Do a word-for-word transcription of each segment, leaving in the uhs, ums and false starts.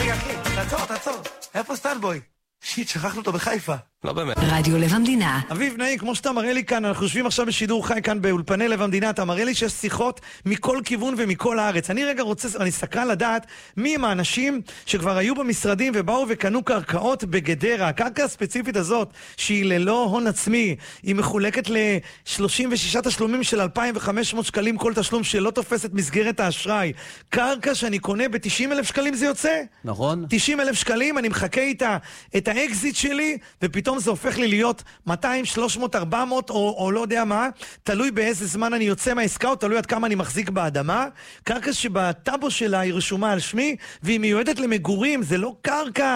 רגע, אחי, תעצור, תעצור. איפה סטנבוי? שיט, שכחנו אותו בחיפה. לא באמת. רדיו לב המדינה. אביב נעים, כמו שאתה מראה לי כאן, אנחנו יושבים עכשיו בשידור חי כאן באולפני לב המדינה, אתה מראה לי שיש שיחות מכל כיוון ומכל הארץ. אני רגע רוצה, אני סקרן לדעת מי הם האנשים שכבר היו במשרדים ובאו וקנו קרקעות בגדרה. הקרקע הספציפית הזאת, שהיא ללא הון עצמי, היא מחולקת ל-שלושים ושישה תשלומים של אלפיים וחמש מאות שקלים כל תשלום, שלא תופס את מסגרת האשראי. קרקע שאני קונה ב-תשעים אלף שקלים זה יוצא? נכון. תשעים אלף שקלים, אני מחכה איתה את האקזיט שלי, ופתאום זה הופך לי להיות מאתיים, שלוש מאות, ארבע מאות, או, או לא יודע מה, תלוי באיזה זמן אני יוצא מהעסקה, או תלוי עד כמה אני מחזיק באדמה. קרקע שבטאבו שלה היא רשומה על שמי, והיא מיועדת למגורים, זה לא קרקע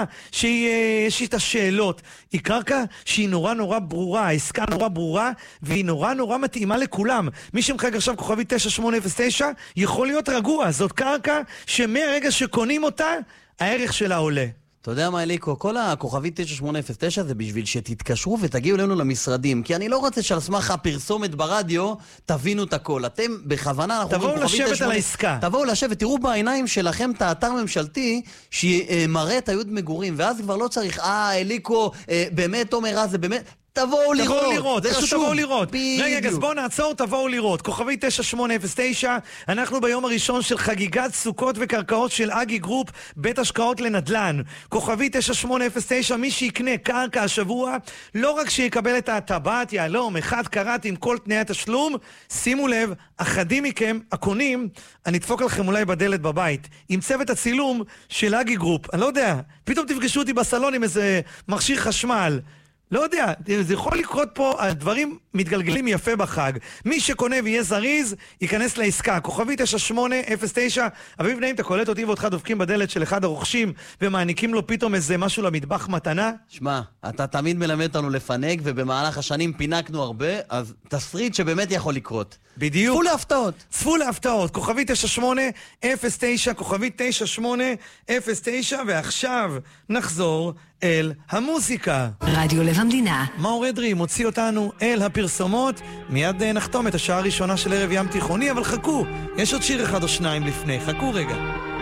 שיש איתה שאלות, היא קרקע שהיא נורא נורא ברורה, העסקה נורא ברורה, והיא נורא נורא מתאימה לכולם. מי שמחכה עכשיו כוכבי תשע שמונה אפס תשע, יכול להיות רגוע, זאת קרקע שמהרגע שקונים אותה, הערך שלה עולה. אתה יודע מה, אליקו, כל הכוכבי תשע שמונה אפס תשע זה בשביל שתתקשרו ותגיעו אלינו למשרדים, כי אני לא רוצה שעל סמך הפרסומת ברדיו תבינו את הכל. אתם בכוונה, אנחנו תבואו לשבת על העסקה. תבואו לשבת, תראו בעיניים שלכם את האתר ממשלתי שמראה את היוד מגורים, ואז כבר לא צריך, אה, אליקו, באמת, תומר, אה, זה באמת... תבואו לראות, תבואו לראות, זה פשוט חשוב. תבואו לראות. בדיוק. רגע, אז בואו נעצור, תבואו לראות. כוכבי תשע שמונה אפס תשע, אנחנו ביום הראשון של חגיגת סוכות וקרקעות של אגי גרופ, בית השקעות לנדלן. כוכבי תשע שמונה אפס תשע, מי שיקנה קרקע השבוע, לא רק שיקבל את הטבעת יעלום, אחד קראתי עם כל תנאי התשלום, שימו לב, אחדים מכם, הקונים, אני אדפוק לכם אולי בדלת בבית, עם צוות הצילום של אגי גרופ. אני לא יודע, פתאום תפגשו אותי בסלון עם איזה מכשיר חשמל. לא יודע, זה יכול לקרות פה, הדברים מתגלגלים יפה בחג. מי שקונה ויהיה זריז, ייכנס לעסקה. כוכבי תשע שמונה אפס תשע, אביב נעים, אתה קולט אותי ואותך דופקים בדלת של אחד הרוכשים, ומעניקים לו פתאום איזה משהו למטבח מתנה? שמע, אתה תמיד מלמד אותנו לפנק, ובמהלך השנים פינקנו הרבה, אז תסריט שבאמת יכול לקרות. בדיוק. צפו להפתעות. צפו להפתעות. כוכבי תשע שמונה אפס תשע, כוכבי תשע שמונה אפס תשע, ועכשיו נחזור אל המוזיקה. רדיו לב המדינה. מאור אדרי מוציא אותנו אל הפרסומות. מיד נחתום את השעה הראשונה של ערב ים תיכוני, אבל חכו, יש עוד שיר אחד או שניים לפני. חכו רגע.